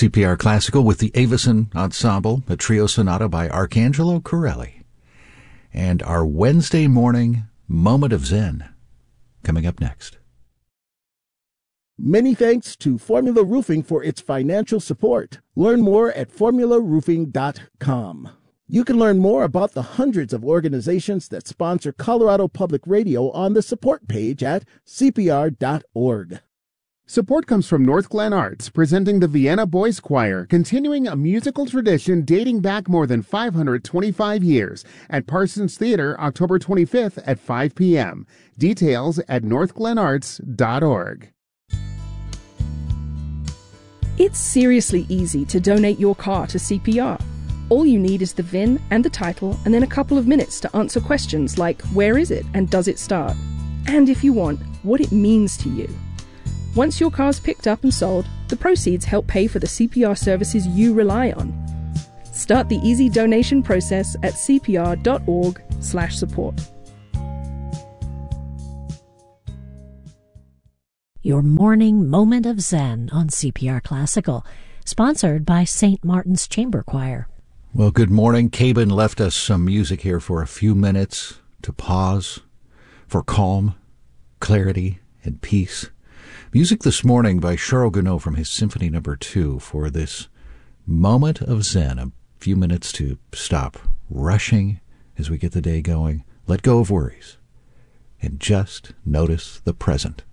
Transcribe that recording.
CPR Classical with the Avison Ensemble, a trio sonata by Arcangelo Corelli. And our Wednesday morning Moment of Zen coming up next. Many thanks to Formula Roofing for its financial support. Learn more at formularoofing.com. You can learn more about the hundreds of organizations that sponsor Colorado Public Radio on the support page at cpr.org. Support comes from North Glen Arts, presenting the Vienna Boys Choir, continuing a musical tradition dating back more than 525 years, at Parsons Theater, October 25th at 5 p.m. Details at northglenarts.org. It's seriously easy to donate your car to CPR. All you need is the VIN and the title, and then a couple of minutes to answer questions like where is it and does it start? And if you want, what it means to you. Once your car's picked up and sold, the proceeds help pay for the CPR services you rely on. Start the easy donation process at cpr.org/support. Your morning moment of Zen on CPR Classical, sponsored by St. Martin's Chamber Choir. Well, good morning. Cabin left us some music here for a few minutes to pause, for calm, clarity, and peace. Music this morning by Charles Gounod from his Symphony No. 2 for this moment of Zen, a few minutes to stop rushing as we get the day going, let go of worries, and just notice the present.